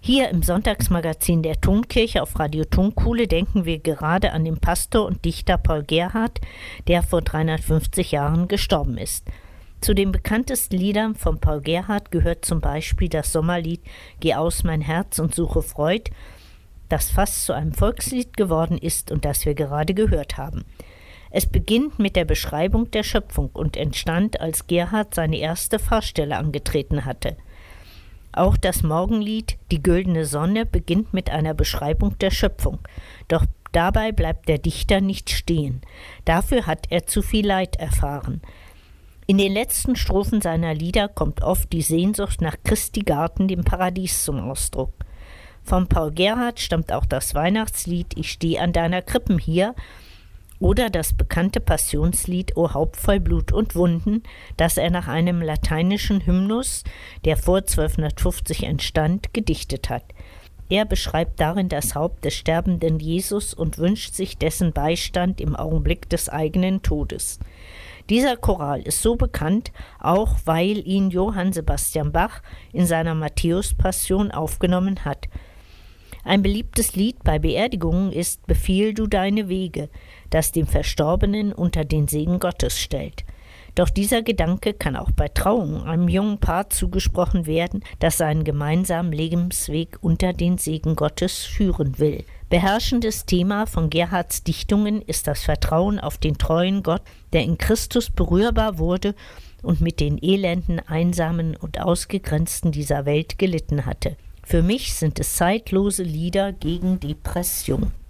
Hier im Sonntagsmagazin der Tonkirche auf Radio Tonkuhle denken wir gerade an den Pastor und Dichter Paul Gerhardt, der vor 350 Jahren gestorben ist. Zu den bekanntesten Liedern von Paul Gerhardt gehört zum Beispiel das Sommerlied »Geh aus mein Herz und suche Freud«, das fast zu einem Volkslied geworden ist und das wir gerade gehört haben. Es beginnt mit der Beschreibung der Schöpfung und entstand, als Gerhardt seine erste Pfarrstelle angetreten hatte. Auch das Morgenlied »Die güldene Sonne« beginnt mit einer Beschreibung der Schöpfung. Doch dabei bleibt der Dichter nicht stehen. Dafür hat er zu viel Leid erfahren. In den letzten Strophen seiner Lieder kommt oft die Sehnsucht nach Christi Garten, dem Paradies, zum Ausdruck. Von Paul Gerhardt stammt auch das Weihnachtslied »Ich steh an deiner Krippen hier« oder das bekannte Passionslied »O Haupt voll Blut und Wunden«, das er nach einem lateinischen Hymnus, der vor 1250 entstand, gedichtet hat. Er beschreibt darin das Haupt des sterbenden Jesus und wünscht sich dessen Beistand im Augenblick des eigenen Todes. Dieser Choral ist so bekannt, auch weil ihn Johann Sebastian Bach in seiner Matthäus-Passion aufgenommen hat. Ein beliebtes Lied bei Beerdigungen ist »Befiehl du deine Wege«, das dem Verstorbenen unter den Segen Gottes stellt. Doch dieser Gedanke kann auch bei Trauungen einem jungen Paar zugesprochen werden, das seinen gemeinsamen Lebensweg unter den Segen Gottes führen will. Beherrschendes Thema von Gerhardts Dichtungen ist das Vertrauen auf den treuen Gott, der in Christus berührbar wurde und mit den Elenden, Einsamen und Ausgegrenzten dieser Welt gelitten hatte. Für mich sind es zeitlose Lieder gegen Depression.